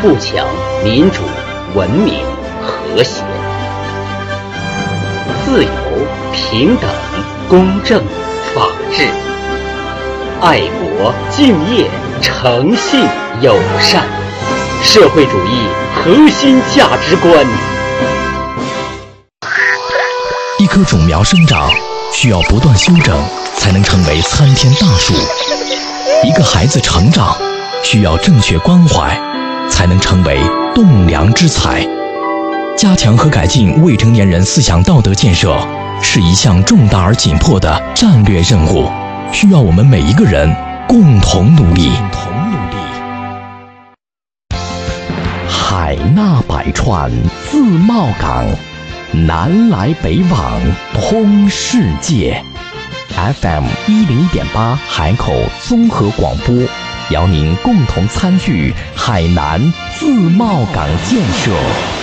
富强、民主、文明、和谐。自由、平等、公正、法治。爱国、敬业、诚信、友善。社会主义核心价值观。 一棵种苗生长需要不断修整，才能成为参天大树。一个孩子成长需要正确关怀，才能成为栋梁之才。加强和改进未成年人思想道德建设是一项重大而紧迫的战略任务，需要我们每一个人共同努力。海纳百川，自贸港，南来北往，通世界。FM 101.8海口综合广播，邀您共同参与海南自贸港建设。